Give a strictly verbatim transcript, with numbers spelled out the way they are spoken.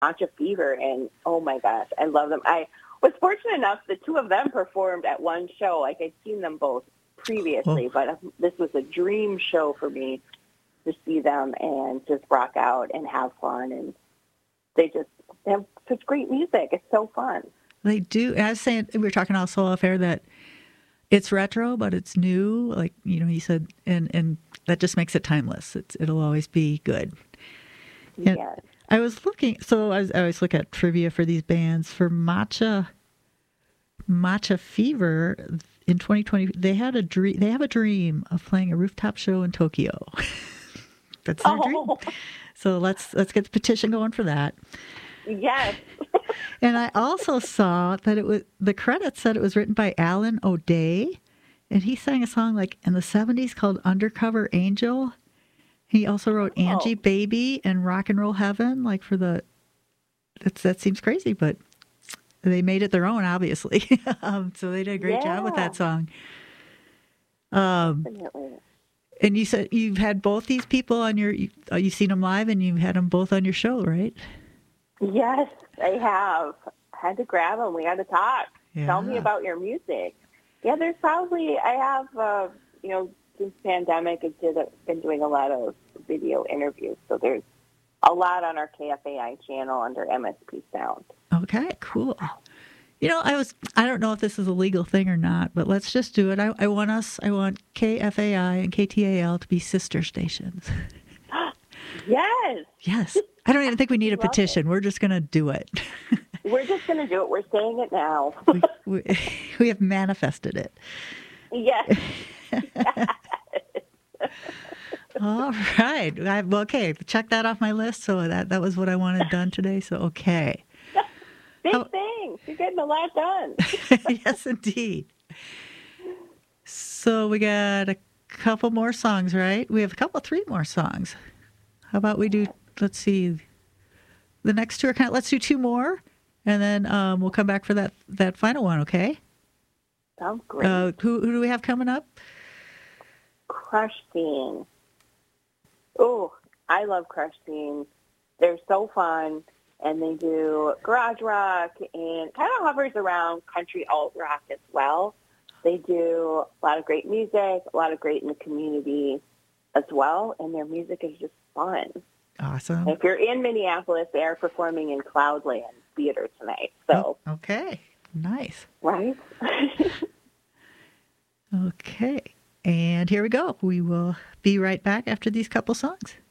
Matcha Fever, and oh my gosh, I love them. I was fortunate enough, the two of them performed at one show. Like, I'd seen them both previously, Oh. but this was a dream show for me to see them and just rock out and have fun. And they just have such great music. It's so fun. They do. I was saying, we were talking also off air that it's retro, but it's new. Like, you know, you said, and, and that just makes it timeless. It's, it'll always be good. And Yes. I was looking, so I, was, I always look at trivia for these bands. For Matcha, Matcha Fever in twenty twenty, they had a dream. They have a dream of playing a rooftop show in Tokyo. That's their Oh. dream. So let's let's get the petition going for that. Yes. And I also saw that it was, the credits said it was written by Alan O'Day, and he sang a song like in the seventies called Undercover Angel. He also wrote Angie Oh. Baby and Rock and Roll Heaven, like for the, that's, that seems crazy, but they made it their own, obviously. um, so they did a great Yeah. job with that song. Um, Definitely. and you said you've had both these people on your, you, uh, you've seen them live and you've had them both on your show, right? Yes, I have. Had to grab them. We had to talk. Yeah. Tell me about your music. Yeah, there's probably, I have, uh, you know, since pandemic, I've did, been doing a lot of video interviews. So there's a lot on our K F A I channel under M S P Sound. Okay, cool. You know, I was, I don't know if this is a legal thing or not, but let's just do it. I, I want us, I want K F A I and K T A L to be sister stations. Yes. Yes. I don't even think we need a Love petition. We're just going to do it. We're just going to do it. We're saying it now. we, we, we have manifested it. Yes. All right. I, well, okay. Check that off my list. So that, that was what I wanted done today. So, okay. Big How- things. You're getting a lot done. Yes, indeed. So we got a couple more songs, right? We have a couple, three more songs. How about we do, let's see, the next two are kind of, let's do two more, and then um, we'll come back for that, that final one, okay? Sounds great. Uh, who, who do we have coming up? Crush Scene. Oh, I love Crush Scene. They're so fun, and they do garage rock and kind of hovers around country alt rock as well. They do a lot of great music, a lot of great in the community as well, and their music is just fun. Awesome. If you're in Minneapolis, they are performing in Cloudland Theater tonight. So, Oh, okay. Nice. right? Okay. And here we go. We will be right back after these couple songs.